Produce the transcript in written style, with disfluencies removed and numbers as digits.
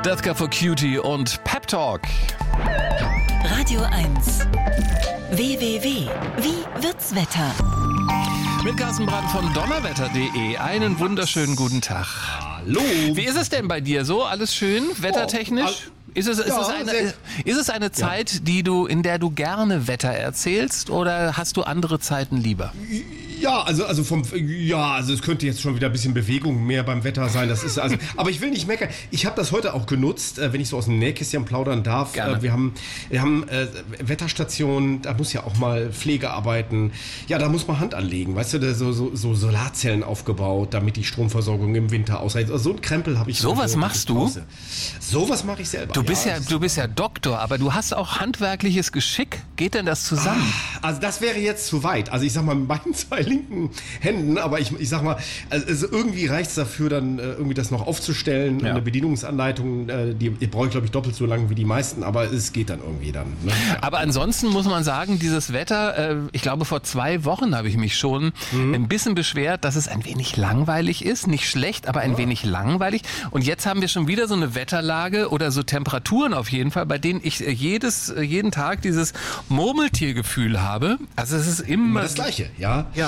Death Cab for Cutie und Pep Talk. Radio 1. www. Wie wird's Wetter? Mit Carsten Brandt von donnerwetter.de. Einen wunderschönen guten Tag. Hallo. Wie ist es denn bei dir so? Alles schön, wettertechnisch? Ist es eine Zeit, in der du gerne Wetter erzählst, oder hast du andere Zeiten lieber? Ja, also es könnte jetzt schon wieder ein bisschen Bewegung mehr beim Wetter sein. Das ist aber ich will nicht meckern. Ich habe das heute auch genutzt, wenn ich so aus dem Nähkästchen plaudern darf. Gerne. Wir haben Wetterstationen, da muss ja auch mal Pflege arbeiten. Ja, da muss man Hand anlegen. Weißt du, da so Solarzellen aufgebaut, damit die Stromversorgung im Winter ausreicht. Also so ein Krempel habe ich. Sowas machst du? Sowas mache ich selber. Du bist ja Doktor, aber du hast auch handwerkliches Geschick. Geht denn das zusammen? Also das wäre jetzt zu weit. Also ich sag mal, mit meinen zwei linken Händen, aber ich sag mal, also irgendwie reicht es dafür, dann irgendwie das noch aufzustellen. Ja. Eine Bedienungsanleitung, die brauche ich, glaube ich, doppelt so lang wie die meisten, aber es geht dann irgendwie dann. Ne? Ja. Aber ansonsten muss man sagen, dieses Wetter, ich glaube vor 2 Wochen habe ich mich schon ein bisschen beschwert, dass es ein wenig langweilig ist. Nicht schlecht, aber ein wenig langweilig. Und jetzt haben wir schon wieder so eine Wetterlage oder so Temperaturen auf jeden Fall, bei denen ich jeden Tag dieses Murmeltiergefühl habe. Also es ist immer Das Gleiche, ja.